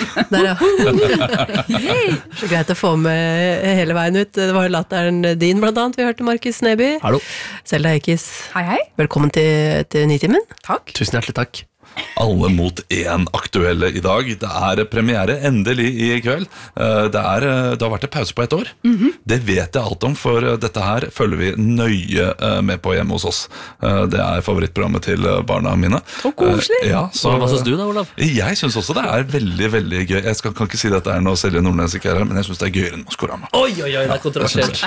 Der, ja. Så greit å få med hele veien ut. Det var latteren din, blant annet. Vi hørte Markus Neby. Hallo. Selda Eikis. Hei. Velkommen til Nitimen. Takk. Tusen hjertelig takk. Alle mot én aktuelle i dag. Det premiere endelig i kveld. Det har vært en pause på 1 år. Det vet jeg alt om, for dette her følger vi nøye med på hjemme hos oss. Det favorittprogrammet til barna mine. Så koselig. Ja, Hva synes du da, Olav? Jeg synes også det veldig, veldig gøy. Jeg kan ikke si dette når Selje Nordnes ikke her, men jeg synes det gøyere enn Maskorama. Oi, det kontroversielt.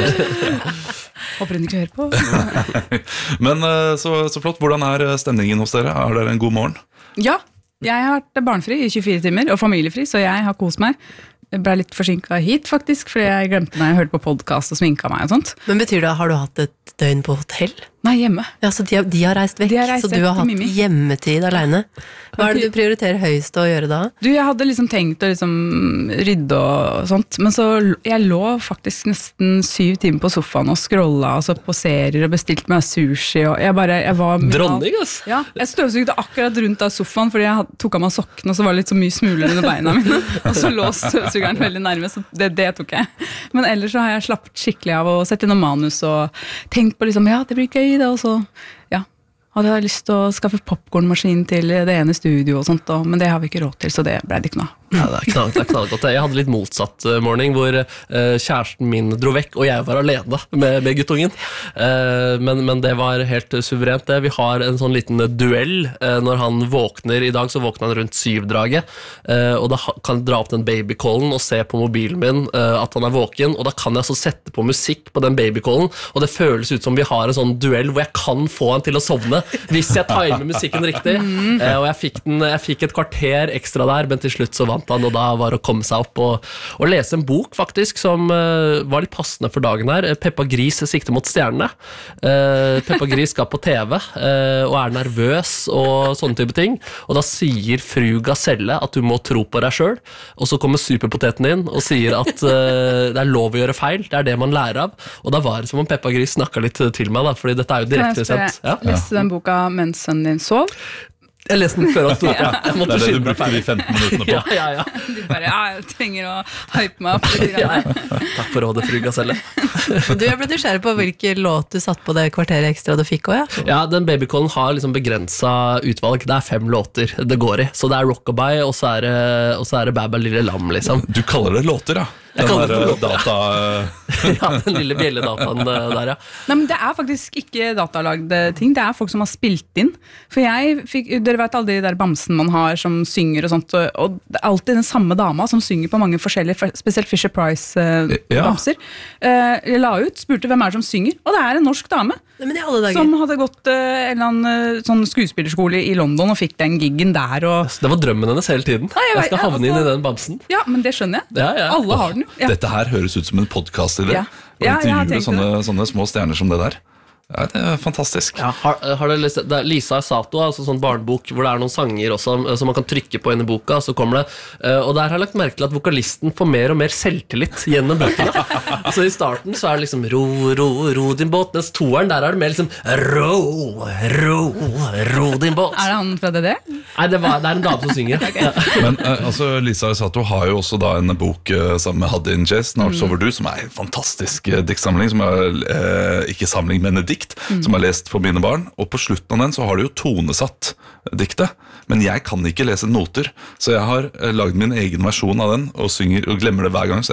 Håper hun ikke hører på. Men så flott. Hvordan stemningen hos dere? Har dere en god morgen? Ja, jeg har vært barnefri i 24 timer, og familiefri, så jeg har kost meg. Jeg ble litt forsinket hit, faktisk, fordi jeg glemte når jeg hørte på podcast og sminket meg og sånt. Men betyr det, har du hatt et døgn på hotell? Nei, hjemme. Ja, så de har reist vekk, så du har hatt Mimi. Hjemmetid alene. Hva det du prioriterer høyest å gjøre da? Jeg hadde tenkt å rydde og sånt, men så jeg lå faktisk nesten 7 timer på sofaen og scrollet altså på serier og bestilt meg sushi, og jeg var Dronning, ass! Ja, jeg støvsugde akkurat rundt av sofaen, fordi jeg tok av meg sokkene, og så var det litt så mye smuler under beina mine, og så lå støvsugeren veldig nærme, så det tok jeg. Men ellers så har jeg slappet skikkelig av å sette inn noen manus og tenkt på ja, det blir gøy det, og så, ja, hadde jeg lyst til å skaffe popcornmaskin til det ene studio og sånt, men det har vi ikke råd til, så det ble det ikke noe. Ja, det er knallgodt. Jeg hadde litt motsatt morgen, hvor kjæresten min dro vekk, og jeg var alene med guttungen. Men det var helt suverent. Vi har en sånn liten duell når han våkner. I dag så våkner han rundt 7-draget, og da kan jeg dra opp den babycallen og se på mobilen min at han våken, og da kan jeg så sette på musikk på den babycallen, og det føles ut som vi har en sånn duell hvor jeg kan få han til å sovne hvis jeg timer musikken riktig. Og jeg fikk et kvarter ekstra der, men til slutt så vant han, og da var det å komme seg opp og lese en bok faktisk som var litt passende for dagen her. Peppa Gris sikter mot stjernene. Peppa Gris skal på TV og nervøs og sånne type ting, og da sier fru Gaselle at du må tro på deg selv, og så kommer superpoteten inn og sier at det lov å gjøre feil, det det man lærer av, og da var det som om Peppa Gris snakket litt til meg da, fordi dette jo direkte sendt. Ja? Leste den boka mens sønnen din sov? Jeg leste den før han stod på. Jeg måtte det du brukte de 15 minuttene på. Ja. Du bare, jeg trenger å hype meg opp litt. Takk for rådet, fru Gaselle. Jeg ble nysgjerrig på hvilken låt du satt på det kvarteret ekstra du fikk også, ja? Ja, den babycallen har begrenset utvalg. Det 5 låter det går i. Så det rockabye, og så det Bæ Lille Lam, liksom. Du kaller det låter, ja? Den data... Ja, den lille bjelledataen der, ja. Nei, men det faktisk ikke datalagde ting. Det folk som har spilt inn. For dere vet alle de der bamsen man har som synger og sånt, og det alltid den samme dama som synger på mange forskjellige, spesielt Fisher Price-bamser. Jeg la ut, spurte hvem det som synger, og det en norsk dame. Men i alle dager. Som hadde gått en eller annen sånn skuespillerskole i London og fikk den giggen der. Og... Det var drømmen hennes hele tiden. Jeg skal havne inn i den bamsen. Ja, men det skjønner jeg. Ja. Alle har den jo. Ja. Dette her høres ut som en podcast-idé. Ja, intervjue sånne små stjerner som det der. Ja, det fantastisk. Ja, har du lest det? Lisa Sato, altså sånn barnebok hvor det noen sanger også, som man kan trykke på inn i boka, så kommer det. Og der har jeg lagt merke til at vokalisten får mer og mer selvtillit gjennom bøkene. Så i starten så det ro din båt, mens toeren, der det mer liksom ro din båt. Det han fra det? Nei, det en dame som synger. Okay. Men altså, Lisa Sato har jo også da en bok sammen med Haddin Jazz, Snart sover du, som en fantastisk diktsamling, som ikke samling, men dikt, som jeg har lest for mine barn, og på slutten av den så har du jo tonesatt diktet, men jeg kan ikke lese noter, så jeg har laget min egen versjon av den og synger og glemmer det hver gang, så